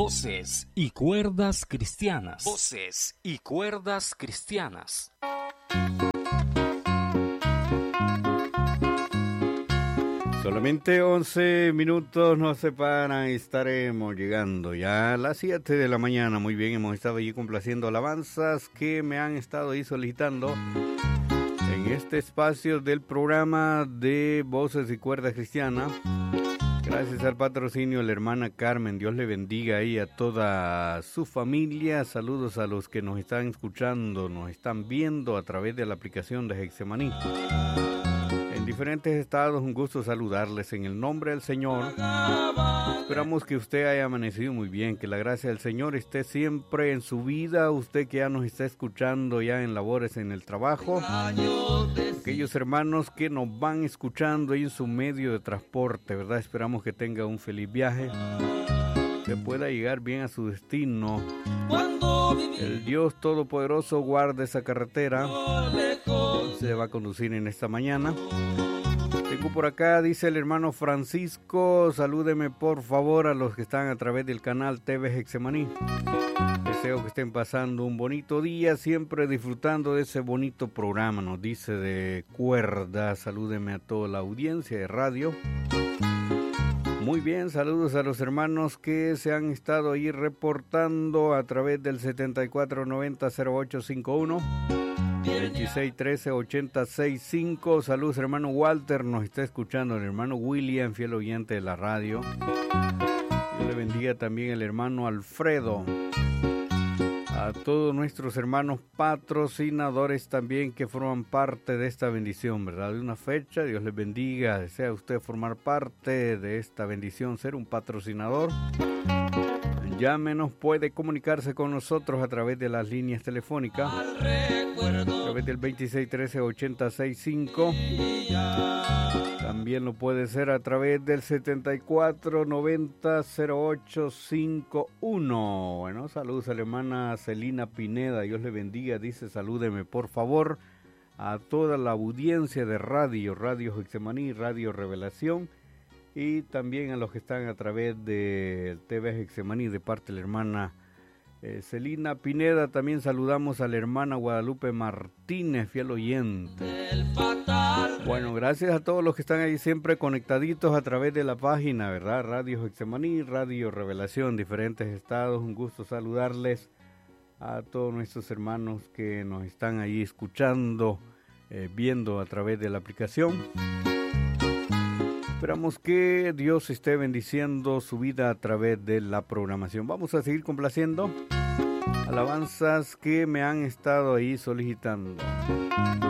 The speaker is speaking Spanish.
Voces y cuerdas cristianas. Voces y cuerdas cristianas. Solamente 11 minutos nos separan y estaremos llegando ya a las 7 de la mañana. Muy bien, hemos estado allí complaciendo alabanzas que me han estado ahí solicitando en este espacio del programa de Voces y Cuerdas Cristianas. Gracias al patrocinio de la hermana Carmen, Dios le bendiga ahí a toda su familia. Saludos a los que nos están escuchando, nos están viendo a través de la aplicación de Getsemaní. En diferentes estados, un gusto saludarles en el nombre del Señor. Esperamos que usted haya amanecido muy bien, que la gracia del Señor esté siempre en su vida. Usted que ya nos está escuchando ya en labores en el trabajo. Aquellos hermanos que nos van escuchando ahí en su medio de transporte, ¿verdad? Esperamos que tenga un feliz viaje, que pueda llegar bien a su destino. El Dios Todopoderoso guarde esa carretera. Se va a conducir en esta mañana. Tengo por acá, dice el hermano Francisco, salúdeme por favor a los que están a través del canal TV Getsemaní. Deseo que estén pasando un bonito día, siempre disfrutando de ese bonito programa, nos dice de cuerda. Salúdeme a toda la audiencia de radio. Muy bien, saludos a los hermanos que se han estado ahí reportando a través del 7490-0851, 2613-8065. Saludos hermano Walter, nos está escuchando el hermano William, fiel oyente de la radio. Dios le bendiga también el hermano Alfredo. A todos nuestros hermanos patrocinadores también que forman parte de esta bendición, ¿verdad? De una fecha, Dios les bendiga. Desea usted formar parte de esta bendición, ser un patrocinador. Llámenos, puede comunicarse con nosotros a través de las líneas telefónicas. A través del 2613-8065. También lo puede ser a través del 7490-0851. Bueno, saludos a la hermana Celina Pineda, Dios le bendiga, dice salúdeme por favor a toda la audiencia de Radio Getsemaní, Radio Revelación, y también a los que están a través de TV Getsemaní de parte de la hermana Celina Pineda. También saludamos a la hermana Guadalupe Martínez, fiel oyente. Bueno, gracias a todos los que están ahí siempre conectaditos a través de la página, ¿verdad? Radio Getsemaní, Radio Revelación, diferentes estados. Un gusto saludarles a todos nuestros hermanos que nos están ahí escuchando, viendo a través de la aplicación. Esperamos que Dios esté bendiciendo su vida a través de la programación. Vamos a seguir complaciendo alabanzas que me han estado ahí solicitando.